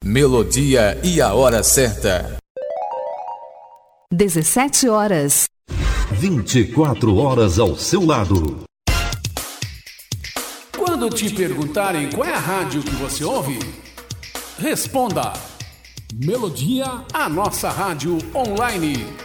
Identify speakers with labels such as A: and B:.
A: Melodia e a hora certa.
B: 17 horas.
C: 24 horas ao seu lado.
D: Quando te perguntarem qual é a rádio que você ouve, responda: Melodia, a nossa rádio online.